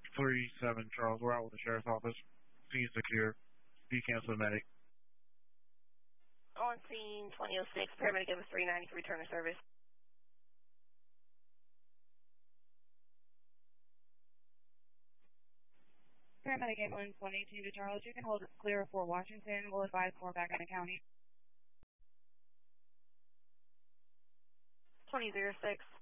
537 Charles, we're out with the sheriff's office. Scene secure. Be cancel medic. On scene 2006, paramedic give us 390 for return of service. Paramedic 8122 to Charles, you can hold it clear for Washington. We'll advise more back in the county. 2006.